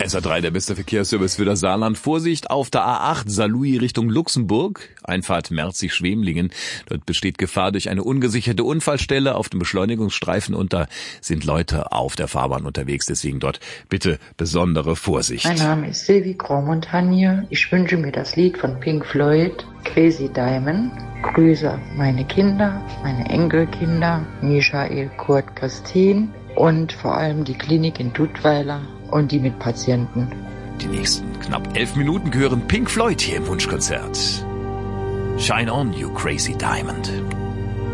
SR3, der beste Verkehrsservice für das Saarland. Vorsicht auf der A8 Saarlouis Richtung Luxemburg. Einfahrt Merzig-Schwemlingen. Dort besteht Gefahr durch eine ungesicherte Unfallstelle auf dem Beschleunigungsstreifen und da sind Leute auf der Fahrbahn unterwegs. Deswegen dort bitte besondere Vorsicht. Mein Name ist Sylvie Grosmontagne. Ich wünsche mir das Lied von Pink Floyd, Crazy Diamond. Grüße meine Kinder, meine Enkelkinder, Michael, Kurt, Christine und vor allem die Klinik in Duttweiler und die Mitpatienten. Die nächsten knapp 11 Minuten gehören Pink Floyd hier im Wunschkonzert. Shine on, you crazy diamond.